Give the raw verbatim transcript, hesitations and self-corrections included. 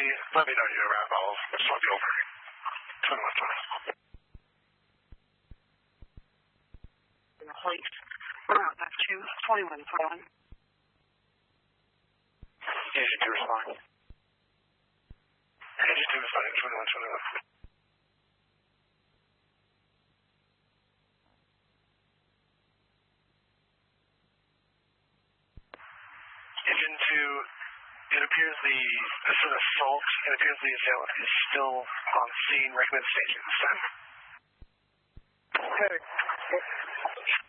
let me know you're around. I'll swap you over. twenty-one twenty. Police. We're out back to twenty-one twenty-one. Agent two responding. Agent two responding, twenty-one twenty-one. Agent two, it appears the, this is an assault. It appears the assailant is still on scene. Recommend station this time. Code